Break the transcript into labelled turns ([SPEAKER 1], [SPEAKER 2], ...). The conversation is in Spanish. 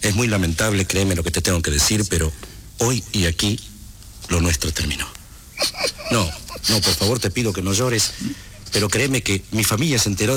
[SPEAKER 1] Es muy lamentable, créeme lo que te tengo que decir, pero hoy y aquí lo nuestro terminó. No, por favor te pido que no llores, pero créeme que mi familia se enteró